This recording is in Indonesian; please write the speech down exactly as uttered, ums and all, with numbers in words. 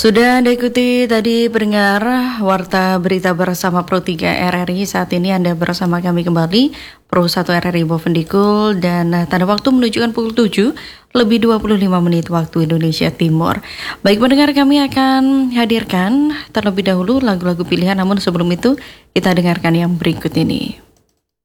Sudah Anda ikuti tadi pendengar Warta Berita Bersama Pro tiga R R I. Saat ini Anda bersama kami kembali Pro satu R R I Bovendigul, dan tanda waktu menunjukkan pukul tujuh lebih dua puluh lima menit waktu Indonesia Timur. Baik pendengar, kami akan hadirkan terlebih dahulu lagu-lagu pilihan, namun sebelum itu kita dengarkan yang berikut ini.